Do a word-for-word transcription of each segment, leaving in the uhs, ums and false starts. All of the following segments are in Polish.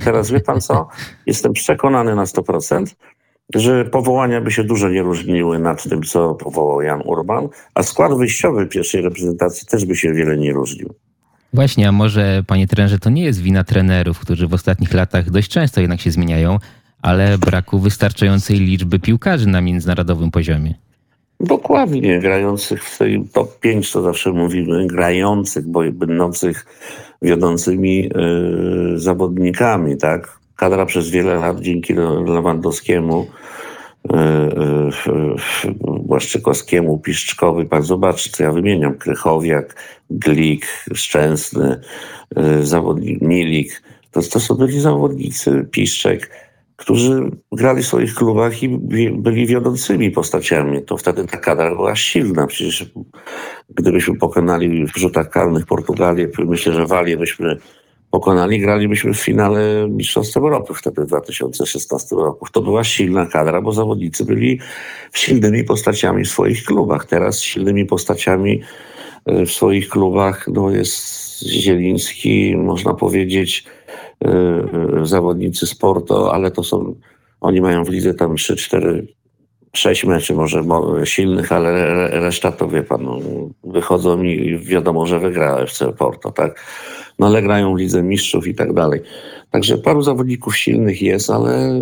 teraz wie pan co? Jestem przekonany na sto procent, że powołania by się dużo nie różniły nad tym, co powołał Jan Urban, a skład wyjściowy pierwszej reprezentacji też by się wiele nie różnił. Właśnie, a może, panie trenerze, to nie jest wina trenerów, którzy w ostatnich latach dość często jednak się zmieniają, ale braku wystarczającej liczby piłkarzy na międzynarodowym poziomie? Dokładnie, grających w tej top pięć, to zawsze mówimy, grających, bo będących wiodącymi yy, zawodnikami, tak? Kadra przez wiele lat dzięki Lewandowskiemu, yy, yy, Błaszczykowskiemu, Piszczkowi, pan zobaczy, co ja wymieniam, Krychowiak, Glik, Szczęsny, yy, zawodnik Milik, to, to są byli zawodnicy, Piszczek, którzy grali w swoich klubach i byli wiodącymi postaciami. To wtedy ta kadra była silna. Przecież gdybyśmy pokonali w rzutach karnych Portugalię, myślę, że Walię byśmy pokonali, gralibyśmy w finale Mistrzostw Europy wtedy w dwa tysiące szesnastym roku. To była silna kadra, bo zawodnicy byli silnymi postaciami w swoich klubach. Teraz silnymi postaciami w swoich klubach no jest Zieliński, można powiedzieć, Yy, zawodnicy sportu, ale to są, oni mają w lidze tam trzy, cztery, sześć meczy może silnych, ale reszta to wie pan, no, wychodzą i wiadomo, że wygra F C Porto, tak? No ale grają w Lidze Mistrzów i tak dalej. Także paru zawodników silnych jest, ale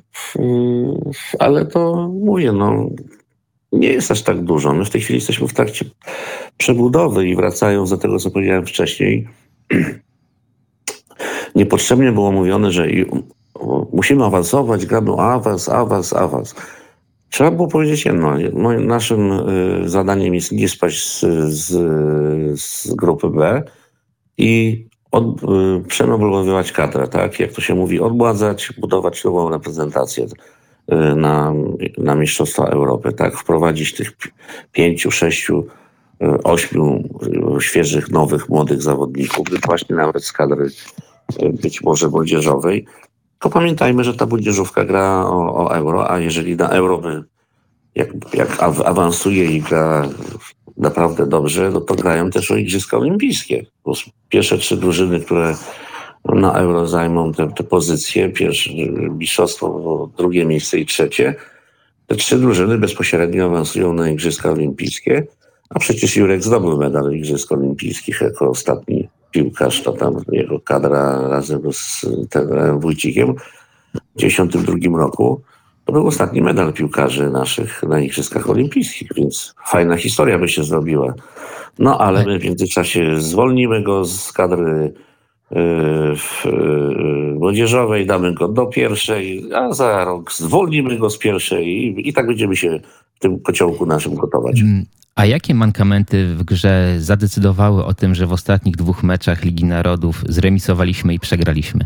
ale to mówię, no nie jest aż tak dużo. My w tej chwili jesteśmy w trakcie przebudowy i wracając do tego, co powiedziałem wcześniej, niepotrzebnie było mówione, że musimy awansować, gramy o awans, awans, awans. Trzeba było powiedzieć jedno. Naszym zadaniem jest nie spaść z, z, z grupy B i od, przemeblowywać kadrę, tak? Jak to się mówi, odmładzać, budować nową reprezentację na, na Mistrzostwa Europy, tak? Wprowadzić tych pięciu, sześciu, ośmiu świeżych, nowych, młodych zawodników, właśnie nawet z kadry być może młodzieżowej. To pamiętajmy, że ta młodzieżówka gra o, o euro, a jeżeli na euro by, jak, jak awansuje i gra naprawdę dobrze, no to grają też o Igrzyska Olimpijskie. Bo pierwsze trzy drużyny, które na euro zajmą te, te pozycje, pierwsze mistrzostwo, drugie miejsce i trzecie, te trzy drużyny bezpośrednio awansują na Igrzyska Olimpijskie, a przecież Jurek zdobył medal Igrzysk Olimpijskich jako ostatni piłkarz, to tam jego kadra razem z trenerem Wójcikiem w dziewięćdziesiątym drugim roku. To był ostatni medal piłkarzy naszych na Igrzyskach Olimpijskich, więc fajna historia by się zrobiła. No ale my w międzyczasie zwolnimy go z kadry yy, yy, młodzieżowej, damy go do pierwszej, a za rok zwolnimy go z pierwszej i, i tak będziemy się w tym kociołku naszym gotować. A jakie mankamenty w grze zadecydowały o tym, że w ostatnich dwóch meczach Ligi Narodów zremisowaliśmy i przegraliśmy?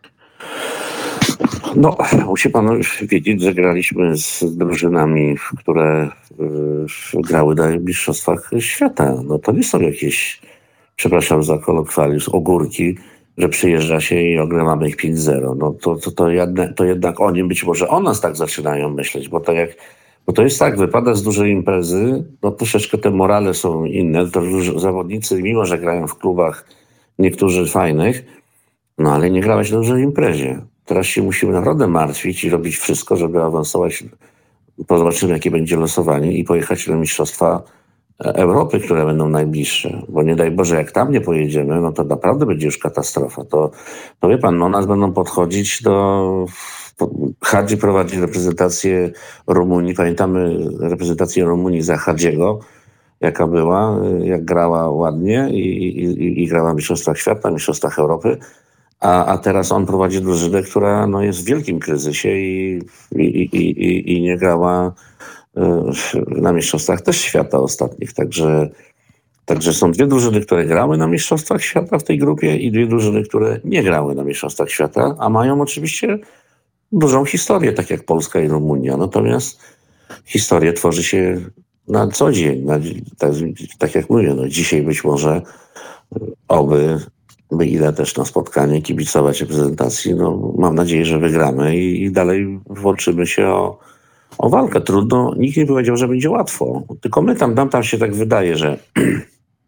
No, musi pan wiedzieć, że graliśmy z drużynami, które y, grały na Mistrzostwach Świata. No to nie są jakieś, przepraszam za kolokwalizm, ogórki, że przyjeżdża się i ogrywamy ich pięć zero. No to, to, to, jednak, to jednak oni, być może o nas tak zaczynają myśleć, bo to jak Bo to jest tak, wypada z dużej imprezy, no troszeczkę te morale są inne. To zawodnicy, mimo że grają w klubach niektórzy fajnych, no ale nie grałeś na dużej imprezie. Teraz się musimy naprawdę martwić i robić wszystko, żeby awansować. Zobaczymy, jakie będzie losowanie i pojechać na Mistrzostwa Europy, które będą najbliższe. Bo nie daj Boże, jak tam nie pojedziemy, no to naprawdę będzie już katastrofa. To, to wie pan, no nas będą podchodzić do... Hadzi prowadzi reprezentację Rumunii. Pamiętamy reprezentację Rumunii za Hadziego, jaka była, jak grała ładnie i, i, i grała w Mistrzostwach Świata, Mistrzostwach Europy. A, a teraz on prowadzi drużynę, która no, jest w wielkim kryzysie i, i, i, i, i nie grała na Mistrzostwach też Świata ostatnich. Także, także są dwie drużyny, które grały na Mistrzostwach Świata w tej grupie i dwie drużyny, które nie grały na Mistrzostwach Świata, a mają oczywiście dużą historię, tak jak Polska i Rumunia. Natomiast historię tworzy się na co dzień. Na, tak, tak jak mówię, no dzisiaj być może oby my idę też na spotkanie, kibicować reprezentacji. No, mam nadzieję, że wygramy i, i dalej włączymy się o, o walkę. Trudno, nikt nie powiedział, że będzie łatwo. Tylko my tam, nam tam się tak wydaje, że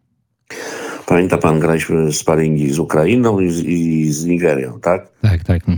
pamięta pan, graliśmy sparingi z Ukrainą i z, i z Nigerią, tak? Tak, tak.